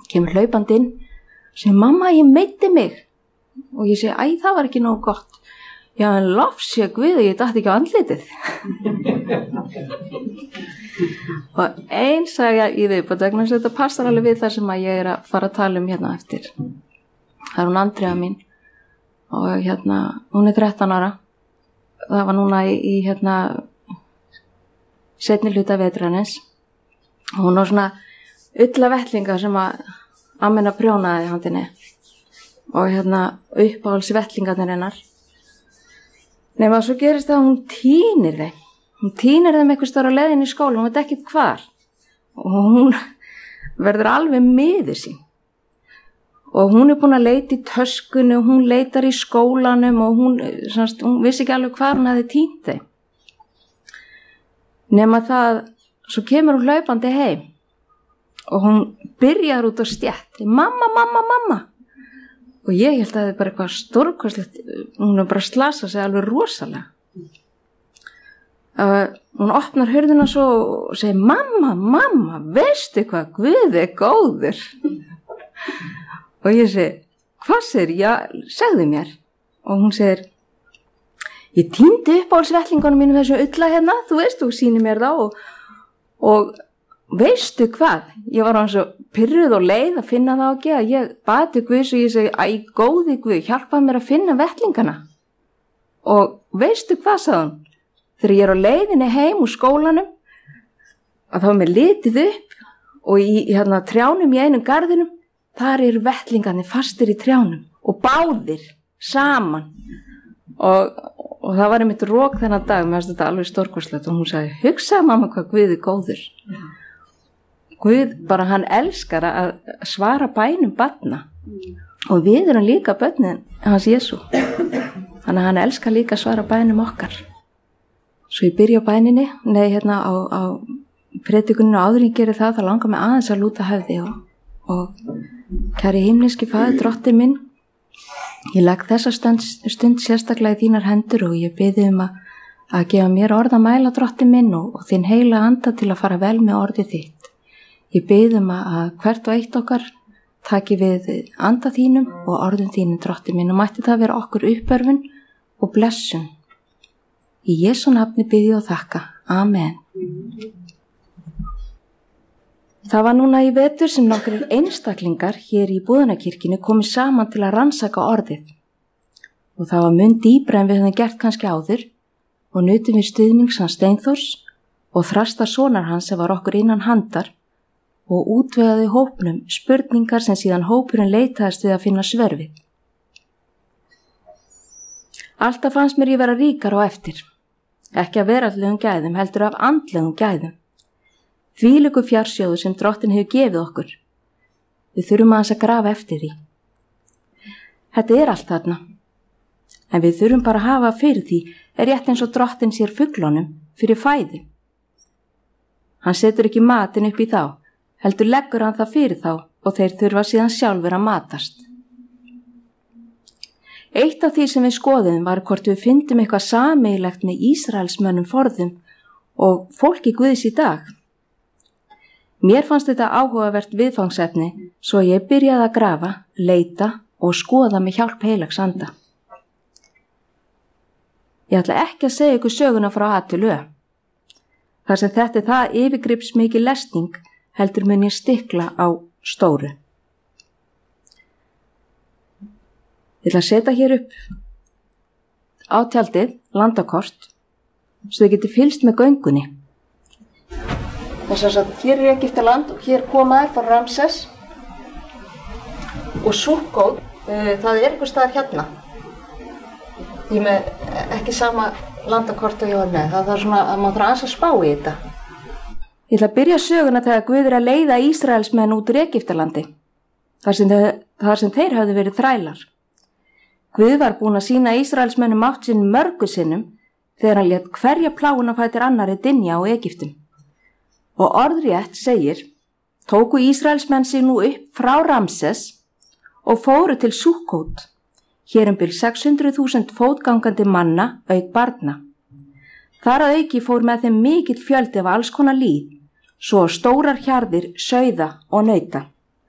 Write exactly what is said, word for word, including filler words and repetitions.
kemur hlaupandi inn, segir, mamma, ég meiddi mig. Og ég segi, æ, það var ekki nógu gott. Já, en lofsjö Guð, ég datt ekki á andlitið. Og einn sagði ég í viðbót vegna þess að þetta passar alveg við það sem að ég er að fara að tala um hérna eftir. Það er hún Andrea mín og hérna, hún er þrettán ára. Það var núna í, í hérna seinni hluta vetrarins. Og hún var svona ulla vettlinga sem að ammenna prjónaði handinni. Og hérna uppáhalds vettlingarnir hennar. Nefn að svo gerist það að hún tínir þeim. Hún tínir þeim eitthvað stóra leiðin í skóla, hún veit ekkert hvar. Og hún verður alveg miður sín. Og hún er búin að leita í töskunni og hún leitar í skólanum og hún, semst, hún vissi ekki alveg hvar hún hefði tínt þeim. Nefn að það, svo kemur hún hlaupandi heim og hún byrjar út á stjætt. Mamma, mamma, mamma. Og ég held að það er bara eitthvað stórkostlegt, hún er bara að slasa sig alveg rosalega. Uh, hún opnar hurðina svo og segir, mamma, mamma, veistu hvað, Guð er góður. Og ég segi, hvað segir, já, segðu mér. Og hún segir, ég týndi upp álsvettlingunum mínum þessu ulla hérna, þú veist, þú sýnir mér þá og, og veistu hvað, ég var hann svo pyrruð og leið að finna það ekki að ég bati Guð og ég segi, æ, góði Guð, hjálpaði mér að finna vettlingana. Og veistu hvað, sagði hún, þegar ég er á leiðinni heim úr skólanum, að þá er mér litið upp og í, í hérna trjánum í einum garðinum, þar eru vettlingarnir fastir í trjánum og báðir saman. Og, og það var einmitt rók þennan dag, mér finnst þetta alveg stórkostlegt og hún sagði, hugsaði mamma hvað Guð er góður. Guð, bara hann elskar að svara bænum barna og við erum líka börnin hans Jesú. Þannig að hann elskar líka að svara bænum okkar. Svo ég byrja á bæninni, nei hérna á, á predikuninu áður en ég geri það, þá langar mig aðeins að lúta höfði og, og kæri himneski faðir, drottinn minn, ég legg þessa stund, stund sérstaklega í þínar hendur og ég biði um að, að gefa mér orð að mæla, drottinn minn, og, og þinn heila anda til að fara vel með orðið þitt. Ég bið um að hvert og eitt okkar taki við anda þínum og orðum þínum, drottinn minn, og mætti það vera okkur uppörfun og blessun. Í Jesú nafni bið ég og þakka. Amen. Það var núna í vetur sem nokkrir einstaklingar hér í Búðanakirkjunni komið saman til að rannsaka orðið. Og það var mun dýpra en við höfum gert kannski áður og nutum við stuðnings hans Steinþórs og Þrastar sonar hans sem var okkur innan handar og útvegaði hópnum spurningar sem síðan hópurinn leitaðist við að finna svör við. Alltaf fannst mér ég vera ríkar á eftir, ekki af veraldlegum gæðum, heldur af andlegum gæðum. Þvílíku fjársjóðu sem drottinn hefur gefið okkur. Við þurfum aðeins að grafa eftir því. Þetta er allt þarna, en við þurfum bara að hafa fyrir því er rétt eins og drottinn sér fuglunum fyrir fæðu. Hann setur ekki matinn upp í þá, heldur leggur hann það fyrir þá og þeir þurfa síðan sjálfur að matast. Eitt af því sem við skoðum var hvort við fyndum eitthvað sameiginlegt með Ísraelsmönnum forðum og fólki Guðs í dag. Mér fannst þetta áhugavert viðfangsefni, svo ég byrjaði að grafa, leita og skoða með hjálp heilags anda. Ég ætla ekki að segja ykkur söguna frá A til Ö. Þar sem þetta er það yfirgripsmikil lesning, heldur mun ég stikla á stóru. Ég ætla að setja hér upp á tjaldið landakort svo þið getur fylgst með göngunni. Þess að hér er Egyptaland og hér komaður frá Ramses og Sukkot, uh, það er einhver staðar hérna. Ég með ekki sama landakort og ég var með, það er svona að maður þarf aðeins að spá í þetta. Ég ætla að byrja söguna þegar Guð er að leiða Ísraelsmenn út úr Egyptalandi, þar sem, þeir, þar sem þeir hafði verið þrælar. Guð var búinn að sýna Ísraelsmennum mátt sinn mörgu sinnum þegar hann lét hverja pláguna fætir annarri dynja á Egyptum. Og orðrétt segir, tóku Ísraelsmenn sig nú upp frá Ramses og fóru til Sukkot, hér um bil sex hundruð þúsund fótgangandi manna auk barna. Þar að auki fór með þeim mikill fjöldi af alls konar líð, svo stórar hjarðir, sauða og nauta.